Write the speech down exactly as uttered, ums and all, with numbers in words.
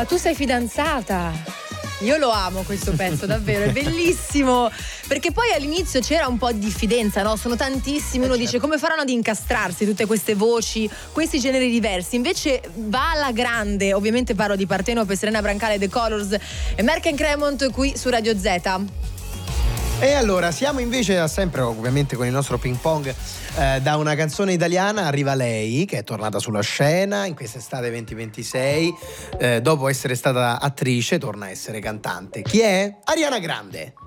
Ma tu sei fidanzata? Io lo amo questo pezzo, davvero, è bellissimo, perché poi all'inizio c'era un po' di diffidenza, no? Sono tantissimi, uno dice come faranno ad incastrarsi tutte queste voci, questi generi diversi, invece va alla grande. Ovviamente parlo di Partenope, Serena Brancale, The Colors e Merck Cremont qui su Radio Z. E allora siamo invece sempre ovviamente con il nostro ping pong, eh, da una canzone italiana arriva lei che è tornata sulla scena in quest'estate duemilaventisei, eh, dopo essere stata attrice torna a essere cantante. Chi è? Ariana Grande.